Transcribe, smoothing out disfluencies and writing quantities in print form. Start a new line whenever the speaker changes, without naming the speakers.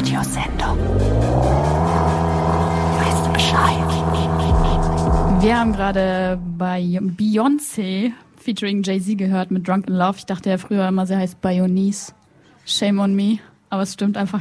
Radiosendung. Weißt du Bescheid?
Wir haben gerade bei Beyoncé featuring Jay-Z gehört mit Drunk in Love. Ich dachte ja früher immer, sie heißt Bionice. Shame on me. Aber es stimmt einfach